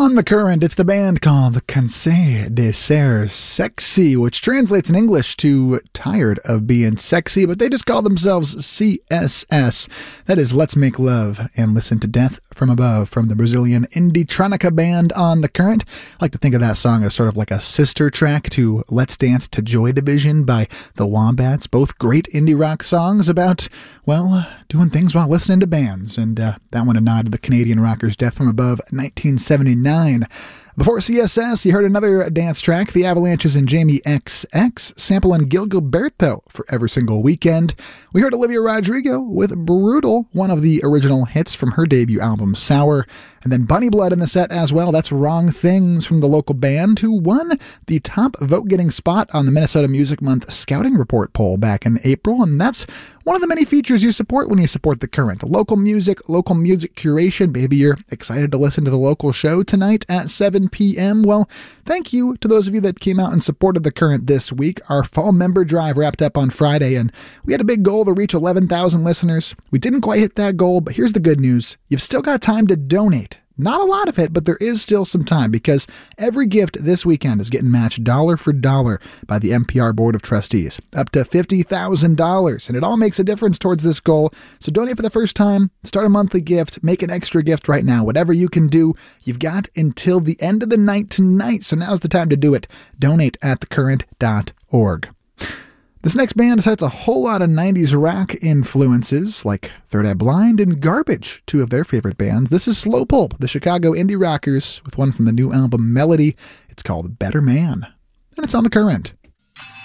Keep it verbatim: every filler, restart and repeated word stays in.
On the Current, it's the band called Cansé de Ser Sexy, which translates in English to Tired of Being Sexy, but they just call themselves C S S. That is Let's Make Love and Listen to Death from Above from the Brazilian indie-tronica band On the Current. I like to think of that song as sort of like a sister track to Let's Dance to Joy Division by the Wombats. Both great indie rock songs about, well, doing things while listening to bands. And uh, that one a nod to the Canadian rockers Death from Above, nineteen seventy-nine. Before C S S, you heard another dance track, The Avalanches and Jamie X X, sampling Gil Gilberto for Every Single Weekend. We heard Olivia Rodrigo with Brutal, one of the original hits from her debut album, Sour. And then Bunny Blood in the set as well. That's Wrong Things from the local band who won the top vote-getting spot on the Minnesota Music Month Scouting Report poll back in April. And that's one of the many features you support when you support The Current. Local music, local music curation. Maybe you're excited to listen to the local show tonight at seven p.m. Well, thank you to those of you that came out and supported The Current this week. Our fall member drive wrapped up on Friday, and we had a big goal to reach eleven thousand listeners. We didn't quite hit that goal, but here's the good news. You've still got time to donate. Not a lot of it, but there is still some time because every gift this weekend is getting matched dollar for dollar by the N P R Board of Trustees, up to fifty thousand dollars, and it all makes a difference towards this goal. So donate for the first time, start a monthly gift, make an extra gift right now. Whatever you can do, you've got until the end of the night tonight, so now's the time to do it. Donate at the current dot org. This next band has a whole lot of nineties rock influences, like Third Eye Blind and Garbage, two of their favorite bands. This is Slow Pulp, the Chicago indie rockers, with one from the new album Melody. It's called Better Man, and it's on The Current.